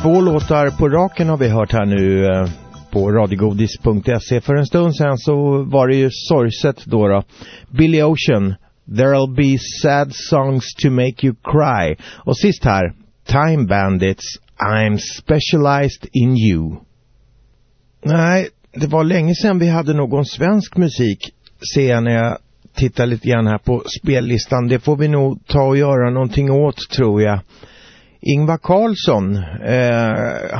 2 låtar på raken har vi hört här nu på radiogodis.se. För en stund sedan så var det ju sorgset då. Billy Ocean, There'll be sad songs to make you cry. Och sist här, Time Bandits, I'm specialized in you. Nej, det var länge sedan vi hade någon svensk musik, ser jag när jag tittar lite grann här på spellistan. Det får vi nog ta och göra någonting åt, tror jag. Ingvar Carlsson,